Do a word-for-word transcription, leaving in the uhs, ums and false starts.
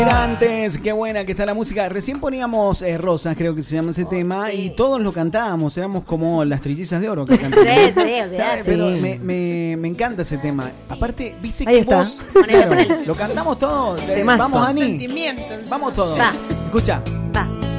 Antes, qué buena que está la música. Recién poníamos eh, Rosas, creo que se llama ese oh, tema, sí. Y todos lo cantábamos, éramos como las trillizas de oro que cantábamos. Sí, sí, sí. Pero me, me, me encanta ese tema. Aparte, viste Ahí que está. vos Ponele, ponele. Lo cantamos todos. Temazo. Vamos, Ani. Sentimientos. Vamos todos. Va. Escucha. Va.